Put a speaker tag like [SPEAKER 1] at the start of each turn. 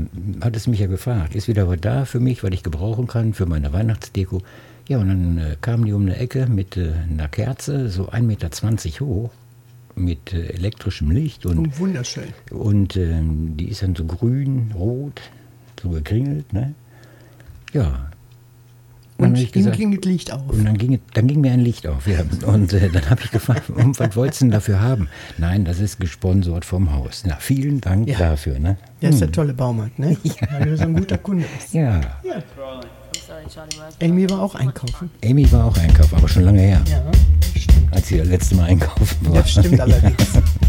[SPEAKER 1] hat es mich ja gefragt, ist wieder was da für mich, was ich gebrauchen kann für meine Weihnachtsdeko. Ja, und dann kamen die um eine Ecke mit einer Kerze, so 1,20 Meter hoch, mit elektrischem Licht. Und
[SPEAKER 2] wunderschön.
[SPEAKER 1] Und die ist dann so grün, rot, so gekringelt, ne? Ja.
[SPEAKER 2] Und ihm ging das Licht auf.
[SPEAKER 1] Und dann ging mir ein Licht auf, ja. Und dann habe ich gefragt, was wolltest du denn dafür haben? Nein, das ist gesponsert vom Haus. Na, vielen Dank dafür, ne?
[SPEAKER 2] Ja, ist der tolle Baumarkt, ne? Ja. Weil du so ein guter Kunde bist.
[SPEAKER 1] Ja.
[SPEAKER 2] Amy war auch einkaufen.
[SPEAKER 1] Amy war auch einkaufen, aber schon lange her.
[SPEAKER 2] Ja, stimmt.
[SPEAKER 1] Als sie das letzte Mal einkaufen war.
[SPEAKER 2] Das stimmt allerdings.